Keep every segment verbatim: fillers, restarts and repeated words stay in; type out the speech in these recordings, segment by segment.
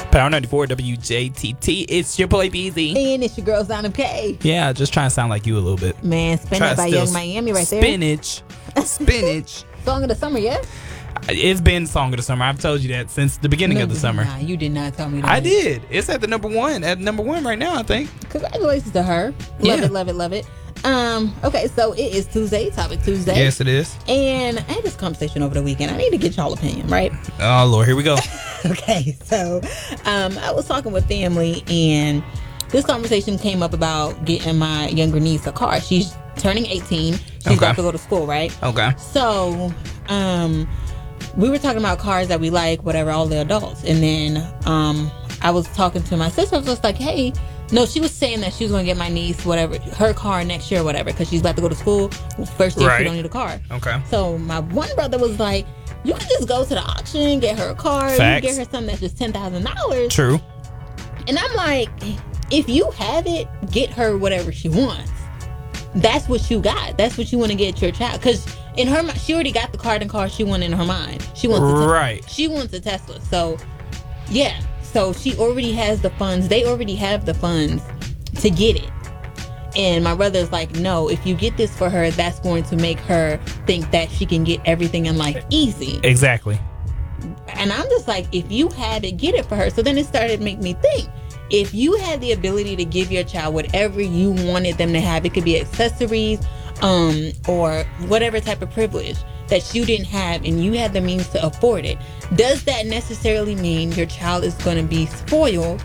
Power ninety-four W J T T. It's your boy B Z. And it's your girl, Zana K. Yeah, just trying to sound like you a little bit. Man, Spin Try It to by still Young Miami right there. Spinach. Spinach. Song of the summer, yeah? It's been Song of the Summer. I've told you that since the beginning No, of the summer. Nah, you did not tell me that. I did. It's at the number one. At number one right now, I think. Congratulations to her. Love Yeah. it, love it, love it. Um, okay, so it is Tuesday, Topic Tuesday. Yes, it is. And I had this conversation over the weekend. I need to get y'all opinion, right? Oh, Lord. Here we go. Okay, so um, I was talking with family, and this conversation came up about getting my younger niece a car. She's turning eighteen. She's Okay. about to go to school, right? Okay. So, um, we were talking about cars that we like, whatever, all the adults. And then um, I was talking to my sister. I was just like, hey, no, she was saying that she was going to get my niece, whatever, her car next year or whatever, because she's about to go to school. First year, Right. she don't need a car. Okay. So my one brother was like, you can just go to the auction, get her a car. Facts. You can get her something that's just ten thousand dollars. True. And I'm like, if you have it, get her whatever she wants. That's what you got. That's what you want to get your child. Because in her mind, she already got the car and car she wanted in her mind. She wants a Tesla. Right. She wants a Tesla. So, yeah. So she already has the funds. They already have the funds to get it. And my brother's like, no, if you get this for her, that's going to make her think that she can get everything in life easy. Exactly. And I'm just like, if you had to get it for her. So then it started to make me think, if you had the ability to give your child whatever you wanted them to have, it could be accessories um, or whatever type of privilege that you didn't have, and you had the means to afford it, does that necessarily mean your child is going to be spoiled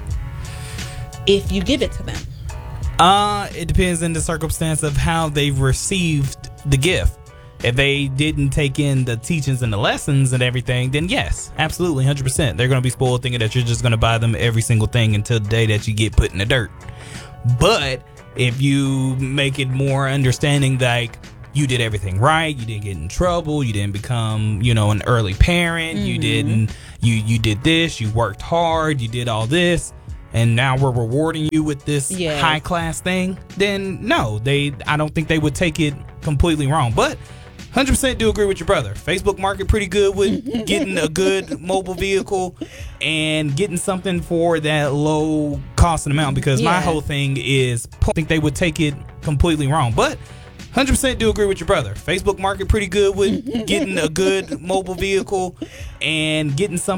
if you give it to them? Uh, it depends on the circumstance of how they've received the gift. If they didn't take in the teachings and the lessons and everything, then yes, absolutely, one hundred percent. They're going to be spoiled thinking that you're just going to buy them every single thing until the day that you get put in the dirt. But if you make it more understanding, like, you did everything right, you didn't get in trouble, you didn't become, you know, an early parent, mm-hmm. you didn't, you, you did this, you worked hard, you did all this, and now we're rewarding you with this yeah. high class thing, then no, they, I don't think they would take it completely wrong. But one hundred percent do agree with your brother. Facebook market pretty good with getting a good mobile vehicle and getting something for that low cost and amount, because yeah. my whole thing is, I think they would take it completely wrong. But one hundred percent do agree with your brother. Facebook market pretty good with getting a good mobile vehicle and getting something